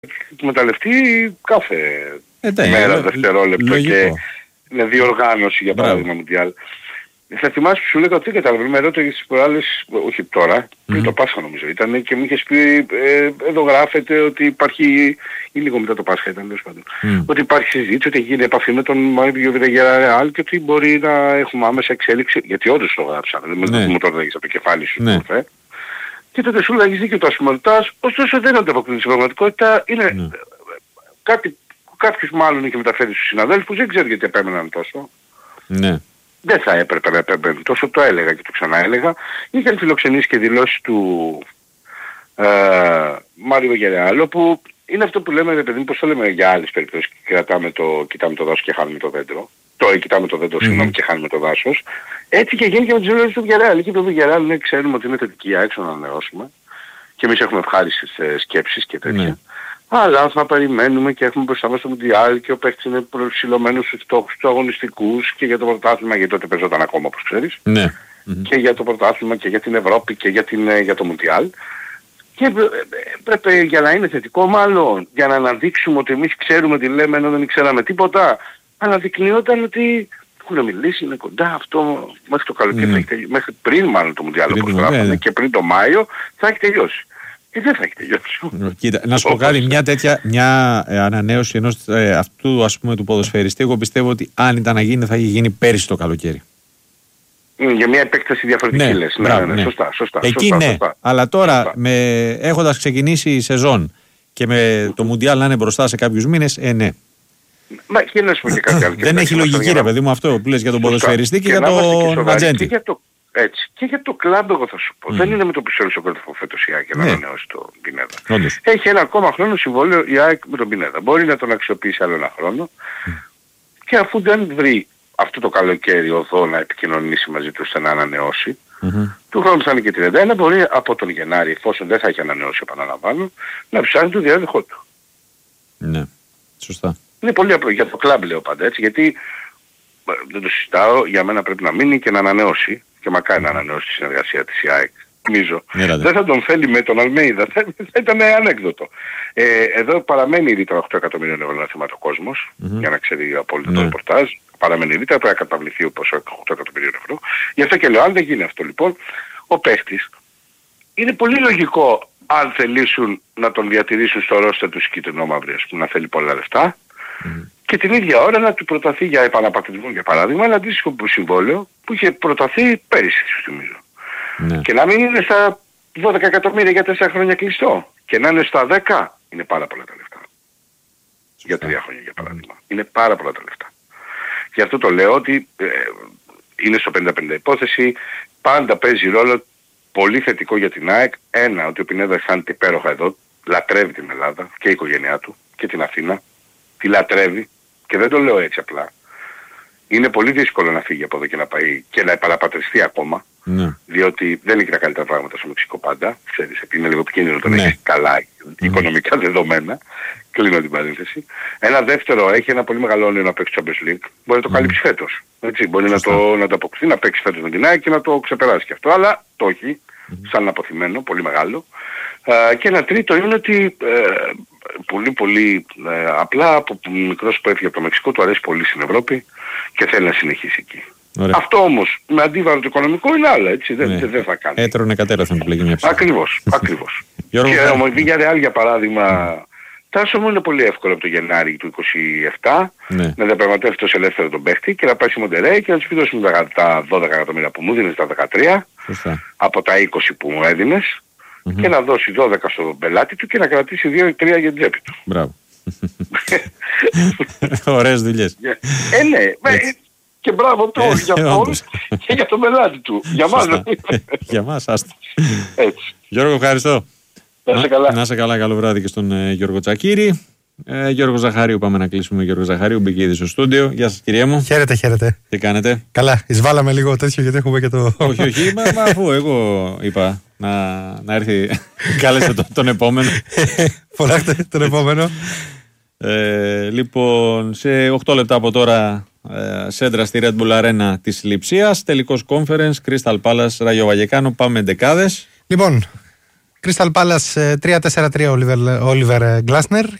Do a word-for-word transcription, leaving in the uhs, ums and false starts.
εκμεταλλευτεί κάθε ε, τε, μέρα, λο, δευτερόλεπτο λογικό. Και είναι διοργάνωση για παράδειγμα Μουντιάλ. Θα θυμάσαι που σου λέγα ότι δεν κατάλαβε, με ρώτησε τις προάλλες, όχι τώρα, πριν mm. το Πάσχα νομίζω ήταν, και μου είχες πει ε, εδώ γράφεται ότι υπάρχει, ή λίγο μετά το Πάσχα ήταν τέλος πάντων, mm. ότι υπάρχει συζήτηση, ότι έχει γίνει επαφή με τον Μάριο Βιντεγιαρεάλ και ότι μπορεί να έχουμε άμεσα εξέλιξη, γιατί όντως το γράψανε, δεν ναι. μου το λέγεις από το κεφάλι σου. Ναι. Το, και τότε σου λέγεις δίκιο το ασημολτάς, ωστόσο δεν ανταποκρίνει στην πραγματικότητα, είναι ναι. κάτι, κάποιος μάλλον είχε μεταφέρει στους συναδέλφους, δεν ξέρω γιατί επέμεναν τόσο. Ναι. Δεν θα έπρεπε να επέμεναν τόσο, το έλεγα και το ξαναέλεγα. Είχαν φιλοξενήσει και δηλώσεις του ε, Μάριο Γερεάλ, όπου είναι αυτό που λέμε, ρε παιδί μου, πώς το λέμε για άλλες περιπτώσεις, κρατάμε το, κοιτάμε το δάσος και χάνουμε το δέντρο. Το κοιτάμε το δέντρο, mm-hmm. συγγνώμη, και χάνουμε το δάσος. Έτσι και γίνει και με τις δηλώσεις του Γερεάλ. Εκεί το Γερεάλ, ναι, ξέρουμε ότι είναι θετική έξω να ανανεώσουμε. Και εμείς έχουμε ευχάριστες σκέψεις και τέτοια. Mm. Αλλά θα περιμένουμε και έχουμε μπροστά μας το Μουντιάλ και ο παίκτης είναι προσιλωμένος στους στόχους του αγωνιστικούς και για το πρωτάθλημα, γιατί τότε παίζονταν ακόμα όπως ξέρεις. Ναι. Mm-hmm. Και για το πρωτάθλημα και για την Ευρώπη και για, την, για το Μουντιάλ. Και πρέπει για να είναι θετικό μάλλον, για να αναδείξουμε ότι εμείς ξέρουμε τι λέμε ενώ δεν ξέραμε τίποτα, αναδεικνύονταν ότι έχουν μιλήσει, είναι κοντά αυτό μέχρι το καλοκαίρι, mm. μέχρι πριν μάλλον το Μουντιάλ όπως γράφαμε και πριν το Μάιο θα έχει τελειώσει. Και δεν θα έχει τελειώσει. Κοίτα, να σου πω κάτι, μια τέτοια μια ανανέωση ενός ε, αυτού ας πούμε του ποδοσφαιριστή, εγώ πιστεύω ότι αν ήταν να γίνει θα είχε γίνει πέρυσι το καλοκαίρι. Για μια επέκταση διαφορετική ναι, λες. Ναι, μπράβο, ναι, ναι, σωστά, σωστά. Εκεί σωστά, ναι, σωστά. Αλλά τώρα σωστά. Με, έχοντας ξεκινήσει η σεζόν και με mm-hmm. το Μουντιάλ να είναι μπροστά σε κάποιους μήνες, ε ναι. Μα και να σου πω και κάτι άλλο. Δεν έχει λογική ρε παιδί μου αυτό που λες για τον ποδοσφαιριστή και, και για τον ατζέντη. Έτσι. Και για το κλαμπ εγώ θα σου πω. Mm. Δεν είναι με το πιστόλι στο κόρτοφο φέτος η ΑΕΚ να ανανεώσει τον Πινέδα. Όντως. Έχει ένα ακόμα χρόνο συμβόλαιο η ΑΕΚ με τον Πινέδα. Μπορεί να τον αξιοποιήσει άλλο ένα χρόνο. Mm. Και αφού δεν βρει αυτό το καλοκαίρι οδό να επικοινωνήσει μαζί του ώστε να ανανεώσει, mm-hmm. του χρόνου θα είναι και τριάντα ένα, μπορεί από τον Γενάρη, εφόσον δεν θα έχει ανανεώσει επαναλαμβάνω, να ψάχνει το διάδοχό του. Ναι. Σωστά. Είναι πολύ απλό. Για το κλαμπ λέω πάντα έτσι, γιατί δεν το συζητάω, για μένα πρέπει να μείνει και να ανανεώσει. Και μακάρι να ανανεώσει τη συνεργασία της η ΑΕΚ. Νομίζω. Yeah, δεν θα τον θέλει με τον Αλμέιδα. Θα, θα ήταν ανέκδοτο. Ε, εδώ παραμένει η ρήτρα οκτώ εκατομμυρίων ευρώ να θυμάται ο κόσμος. Mm-hmm. Για να ξέρει απόλυτα mm-hmm. το ρεπορτάζ. Παραμένει η ρήτρα, πρέπει να καταβληθεί όπως οκτώ εκατομμυρίων ευρώ. Γι' αυτό και λέω, αν δεν γίνει αυτό λοιπόν, ο παίχτης είναι πολύ λογικό αν θελήσουν να τον διατηρήσουν στο ρόστερ του κίτρινο-μαύρη, που να θέλει πολλά λεφτά. Mm-hmm. Και την ίδια ώρα να του προταθεί για επαναπατρισμό για παράδειγμα ένα αντίστοιχο συμβόλαιο που είχε προταθεί πέρυσι θυμίζω. Ναι. Και να μην είναι στα δώδεκα εκατομμύρια για τέσσερα χρόνια κλειστό. Και να είναι στα δέκα είναι πάρα πολλά τα λεφτά. Σωστά. Για τρία χρόνια για παράδειγμα. Mm. Είναι πάρα πολλά τα λεφτά. Γι' αυτό το λέω ότι ε, είναι στο πενήντα πενήντα υπόθεση. Πάντα παίζει ρόλο πολύ θετικό για την ΑΕΚ. Ένα, ότι ο Πινέδα αισθάνεται υπέροχα εδώ. Λατρεύει την Ελλάδα και η οικογένειά του και την Αθήνα. Τη λατρεύει. Και δεν το λέω έτσι απλά. Είναι πολύ δύσκολο να φύγει από εδώ και να πάει και να επαναπατριστεί ακόμα. Ναι. Διότι δεν έχει τα καλύτερα πράγματα στο Μεξικό πάντα. Ξέρεις, επειδή είναι λίγο επικίνδυνο όταν ναι. έχει καλά οικονομικά δεδομένα. Κλείνω την παρένθεση. Ένα δεύτερο, έχει ένα πολύ μεγάλο όνειρο να παίξει Champions League. Μπορεί να το καλύψει mm. φέτος. Έτσι, μπορεί να το, να το αποκτήσει, να παίξει φέτος με την ΑΕΚ και να το ξεπεράσει και αυτό. Αλλά το έχει, mm. σαν αποθυμένο, πολύ μεγάλο. Uh, και ένα τρίτο είναι ότι uh, πολύ πολύ uh, απλά από μικρός που έφυγε από το Μεξικό του αρέσει πολύ στην Ευρώπη και θέλει να συνεχίσει εκεί. Ωραία. Αυτό όμως με αντίβαρο το οικονομικό είναι άλλο, έτσι, δεν, ναι. δεν θα κάνει. Έτρωνε κατέρωθεν του πλέγει μια ψυχή. Ακριβώς, ακριβώς. Και ο Villarreal για παράδειγμα, τάσο μου είναι πολύ εύκολο από το Γενάρη του είκοσι επτά ναι. να διαπραγματεύσει τόσο ελεύθερο τον παίχτη και να πάει στη Μοντερέι και να του πει δώσουμε τα δώδεκα εκατομμύρια που μου δίνεις, τα δεκατρία Σωστά. από τα είκοσι που μου έδινες. Mm-hmm. Και να δώσει δώδεκα στον πελάτη του και να κρατήσει δύο ή τρία για την τσέπη του. Μπράβο. Ωραίες δουλειές. Ε, ναι. Και μπράβο το για αυτόν και για τον πελάτη του. Για μας. Για μας, άστα. Έτσι. Γιώργο, ευχαριστώ. Να είσαι καλά. Να είσαι καλά, καλό βράδυ και στον ε, Γιώργο Τσακίρη. Ε, Γιώργο Ζαχαρίου, πάμε να κλείσουμε. Γιώργο Ζαχαρίου, μπήκε ήδη στο στούντιο. Γεια σας, κυρία μου. Χαίρετε, χαίρετε. Τι κάνετε? Καλά, εισβάλαμε λίγο τέτοιο γιατί έχουμε και το. Όχι, όχι, μα, μα αφού εγώ είπα να, να έρθει. Κάλεσε τον, τον επόμενο. Φωνάχτε τον επόμενο. Ε, λοιπόν, σε οκτώ λεπτά από τώρα, ε, σέντρα στη Red Bull Arena της Λειψίας. Τελικός conference, Crystal Palace, Rayo Vallecano. Πάμε εντεκάδες. Λοιπόν, Crystal Palace τρία τέσσερα τρία Oliver Glasner